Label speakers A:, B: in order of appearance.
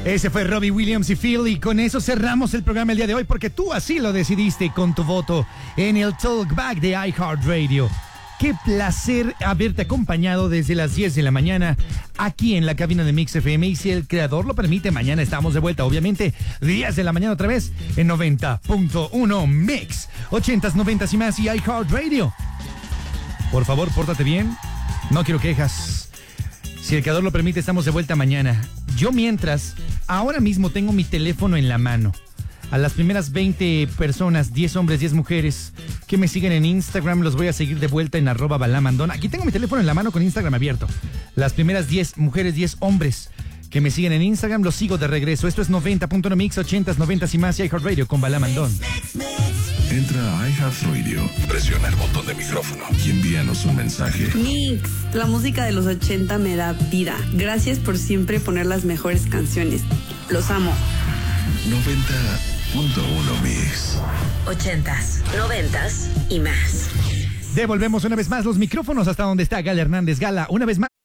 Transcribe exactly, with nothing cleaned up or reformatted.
A: Ese fue Robbie Williams y Phil, y con eso cerramos el programa el día de hoy, porque tú así lo decidiste con tu voto en el Talkback de iHeartRadio. Qué placer haberte acompañado desde las diez de la mañana aquí en la cabina de Mix F M, y si el creador lo permite, mañana estamos de vuelta, obviamente, diez de la mañana otra vez en noventa punto uno Mix, ochentas, noventas y más, y iHeartRadio. Por favor, pórtate bien, no quiero quejas. Si el creador lo permite, estamos de vuelta mañana. Yo mientras, ahora mismo tengo mi teléfono en la mano. A las primeras veinte personas, diez hombres, diez mujeres, que me siguen en Instagram, los voy a seguir de vuelta en arroba balamandón. Aquí tengo mi teléfono en la mano con Instagram abierto. Las primeras diez mujeres, diez hombres que me siguen en Instagram, los sigo de regreso. Esto es noventa punto uno Mix, ochentas, noventas y más, y iHeartRadio con Balamandón.
B: Entra a iHeartRadio, presiona el botón de micrófono y envíanos un mensaje.
C: Mix, la música de los ochenta me da vida. Gracias por siempre poner las mejores canciones. Los amo.
B: noventa punto uno Mix.
D: Ochentas, noventas y más.
A: Devolvemos una vez más los micrófonos hasta donde está Gala Hernández. Gala, una vez más.